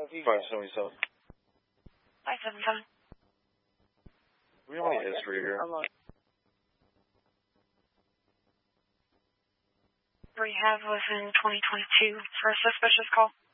577. 577. We have any history here? Rehab was in 2022 for a suspicious call.